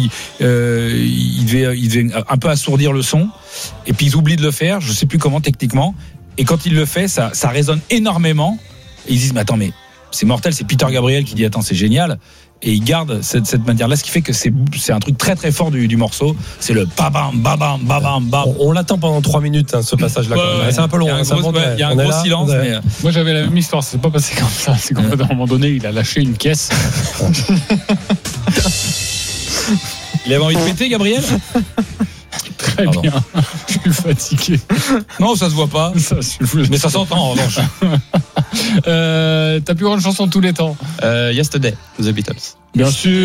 il devait un peu assourdir le son, et puis ils oublient de le faire, je sais plus comment techniquement, et quand il le fait, ça résonne énormément, et ils disent mais attends, mais c'est mortel, c'est Peter Gabriel qui dit attends, c'est génial, et il garde cette manière-là, ce qui fait que c'est un truc très très fort du morceau, c'est le babam babam babam bam. On l'attend pendant 3 minutes, ce passage-là. Ouais, c'est un peu long. Il y a un gros silence. Mais... Moi j'avais la même histoire, c'est pas passé comme ça. C'est qu'en fait, à un moment donné, il a lâché une caisse. Il avait envie de péter, Gabriel? Très bien. Je suis fatigué. Non, ça se voit pas. Mais ça s'entend en revanche. Ta plus grande chanson de tous les temps? Yesterday, The Beatles. Bien sûr.